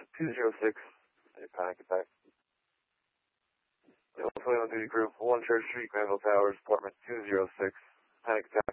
206, a panic attack. The 21 duty crew, 1 Church Street, Granville Towers, apartment 206, panic attack.